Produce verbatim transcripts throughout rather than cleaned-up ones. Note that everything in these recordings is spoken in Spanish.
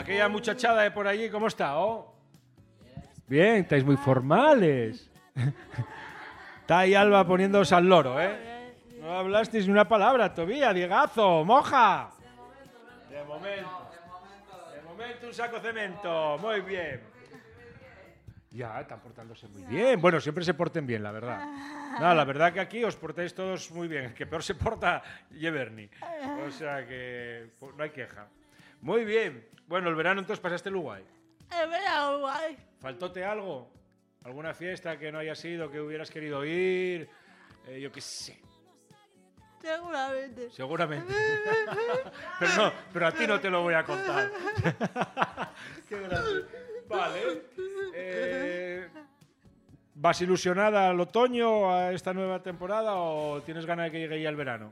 aquella muchachada de por allí, ¿cómo está? Oh? Bien, estáis muy formales. Está ahí Alba poniéndoos al loro, ¿eh? No hablasteis ni una palabra todavía, Diegazo, moja. De momento. De momento un saco cemento, muy bien. Ya, están portándose muy bien. Bueno, siempre se porten bien, la verdad. No, la verdad que aquí os portáis todos muy bien. El que peor se porta, Yeverni. O sea que pues, no hay queja. Muy bien. Bueno, el verano entonces pasaste el guay. El verano guay. ¿Faltóte algo? ¿Alguna fiesta que no hayas ido, que hubieras querido ir? Eh, yo qué sé. Seguramente. Seguramente. Pero no, pero a ti no te lo voy a contar. Qué grande. Vale. Eh, ¿Vas ilusionada al otoño, a esta nueva temporada, o tienes ganas de que llegue ya el verano?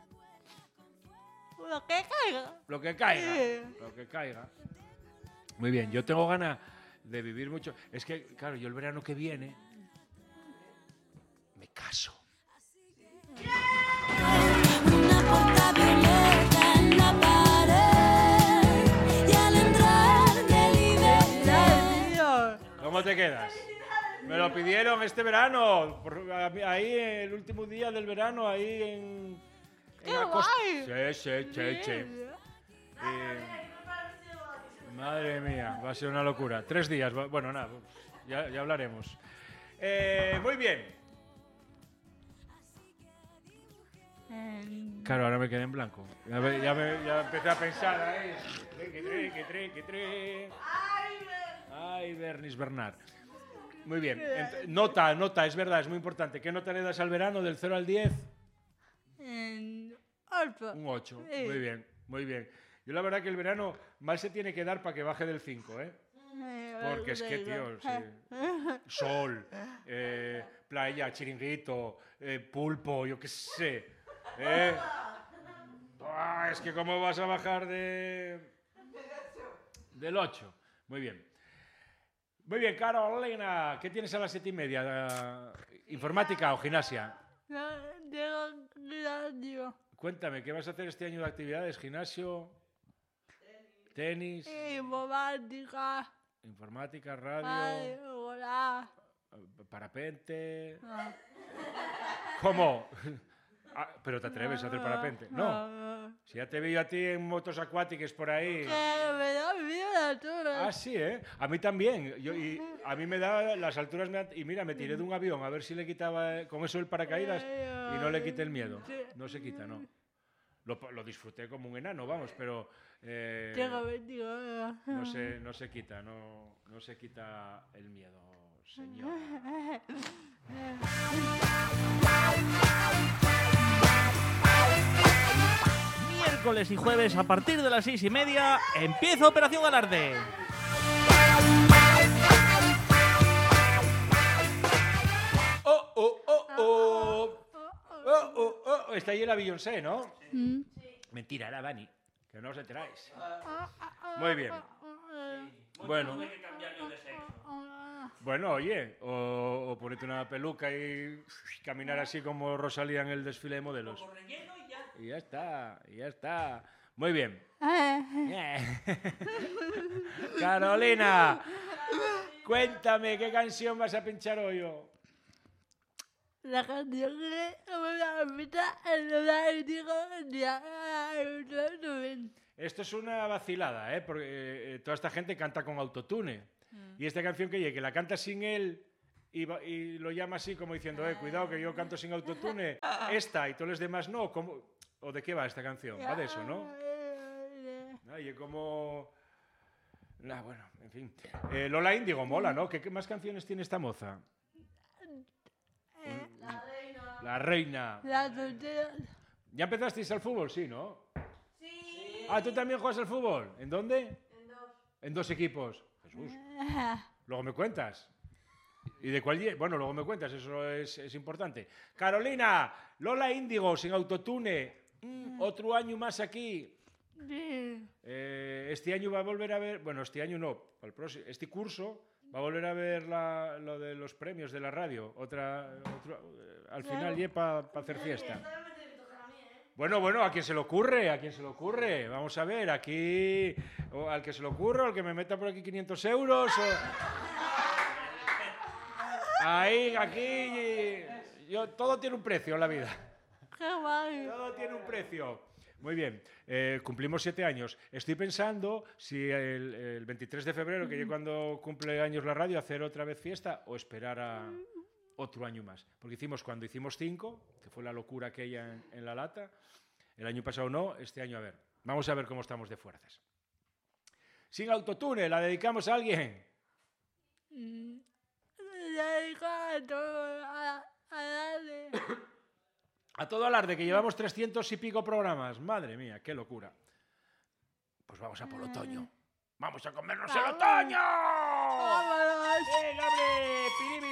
Lo que caiga. Lo que caiga. Sí. Lo que caiga. Muy bien, yo tengo ganas de vivir mucho. Es que, claro, yo el verano que viene me caso. Una porta violeta en la pared y al entrar de libertad. ¿Cómo te quedas? Me lo pidieron este verano, por, ahí el último día del verano, ahí en... ¡Qué en Acosta. guay! Sí, sí, sí, sí. Y- madre mía, va a ser una locura. Tres días, va- bueno, nada, ya, ya hablaremos. Eh, muy bien. Claro, ahora me quedé en blanco. Ya, me, ya, me, ya empecé a pensar ahí. Que tre, que tre, que tre. Ay, Bernis Bernard. Muy bien. Ent- nota, nota, es verdad, es muy importante. ¿Qué nota le das al verano del cero al diez? En ocho. Un ocho. Sí. Muy bien, muy bien. Yo la verdad que el verano mal se tiene que dar para que baje del cinco, ¿eh? Porque es que, tío, sí. Sol, eh, playa, chiringuito, eh, pulpo, yo qué sé. ¿eh? Ah, es que cómo vas a bajar de... del ocho. Muy bien. Muy bien, Carolina, ¿qué tienes a las siete y media? ¿Informática o gimnasia? Digo, gimnasio. Cuéntame, ¿qué vas a hacer este año de actividades? ¿Gimnasio? ¿Tenis? Informática. ¿Informática, radio? Ay, hola. ¿Parapente? Ah. ¿Cómo? Ah, ¿pero te atreves a hacer parapente? No. Si ya te veo a ti en motos acuáticas por ahí. Que me da miedo la altura. Ah, sí, ¿eh? A mí también. Yo, y a mí me da las alturas... Me da- y mira, me tiré de un avión a ver si le quitaba eh, con eso el paracaídas y no le quité el miedo. No se quita, no. Lo, lo disfruté como un enano, vamos, pero... eh, Tengo veintiuno. no, se, no se quita, no, no se quita el miedo, señor. Miércoles y jueves a partir de las seis y media empieza Operación Alarde. ¡Oh, oh, oh, oh! ¡Oh, oh, oh! Está ahí la Beyoncé, ¿no? Mm. Mentira, era Dani, que no os enteráis. Muy bien. Bueno, bueno, oye, o, o ponete una peluca y caminar así como Rosalía en el desfile de modelos. Y ya está, y ya está. Muy bien. Carolina, cuéntame, ¿qué canción vas a pinchar hoy? Oh? La canción que me la invita en la digo ya. Esto es una vacilada, ¿eh? Porque eh, toda esta gente canta con autotune. Y esta canción que llegue, que la canta sin él y, va- y lo llama así como diciendo, eh, cuidado que yo canto sin autotune, esta y todos los demás no. ¿cómo? ¿O de qué va esta canción? Va de eso, ¿no? Ay, como... Nah, bueno, en fin. Eh, Lola Índigo, mola, ¿no? ¿Qué, qué más canciones tiene esta moza? La reina. La reina. La soltera. ¿Ya empezasteis al fútbol? Sí, ¿no? Sí. Ah, ¿tú también juegas al fútbol? ¿En dónde? En dos. En dos equipos. Jesús. Luego me cuentas. ¿Y de cuál? lle- Bueno, luego me cuentas, eso es, es importante. Carolina, Lola Índigo, sin autotune. Mm, otro año más aquí. Sí. Eh, este año va a volver a ver, bueno, este año no, el próximo, este curso va a volver a ver la- lo de los premios de la radio. Otra, otro- eh, al final ya para hacer fiesta. Esta vez me tiene que tocar a mí, ¿eh? Bueno, bueno, ¿a quién se le ocurre? ¿A quién se le ocurre? Vamos a ver, aquí... o al que se le ocurre, o al que me meta por aquí quinientos euros, o... Ahí, aquí... Yo, todo tiene un precio en la vida. Qué guay. Todo tiene un precio. Muy bien, eh, cumplimos siete años. Estoy pensando si el, el veintitrés de febrero, que es cuando cumple años la radio, hacer otra vez fiesta o esperar a otro año más. Porque hicimos cuando hicimos cinco, que fue la locura aquella en, en la lata. El año pasado no, este año a ver. Vamos a ver cómo estamos de fuerzas. Sin autotune, ¿la dedicamos a alguien? Mm. Le dedico a todo, a, a darle. A todo alarde, que llevamos trescientos y pico programas. Madre mía, qué locura. Pues vamos a por otoño. ¡Vamos a comernos el Vamos. otoño! ¡Vámonos! ¡Venga, hombre! ¡Piribi!